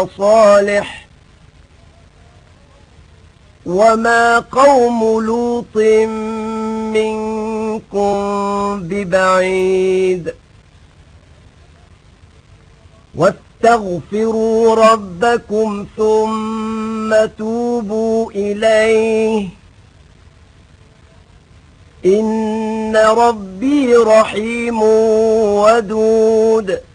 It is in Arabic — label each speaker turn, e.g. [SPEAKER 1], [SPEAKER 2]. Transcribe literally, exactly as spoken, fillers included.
[SPEAKER 1] صالح وما قوم لوط منكم ببعيد واستغفروا ربكم ثم توبوا إليه إن ربي رحيم ودود